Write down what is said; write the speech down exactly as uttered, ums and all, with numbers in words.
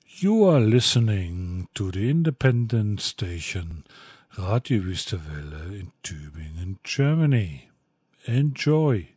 You are listening to the independent station Radio Wüstewelle in Tübingen, Germany. Enjoy.